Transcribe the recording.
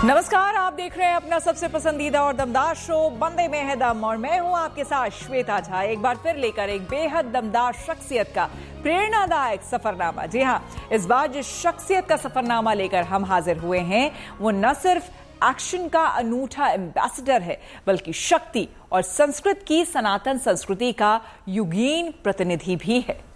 नमस्कार, आप देख रहे हैं अपना सबसे पसंदीदा और दमदार शो बंदे में है दम और मैं हूं आपके साथ श्वेता झा, एक बार फिर लेकर एक बेहद दमदार शख्सियत का प्रेरणादायक सफरनामा। जी हां, इस बार जिस शख्सियत का सफरनामा लेकर हम हाजिर हुए हैं वो न सिर्फ एक्शन का अनूठा एम्बेसडर है बल्कि शक्ति और संस्कृत की सनातन संस्कृति का युगीन प्रतिनिधि भी है।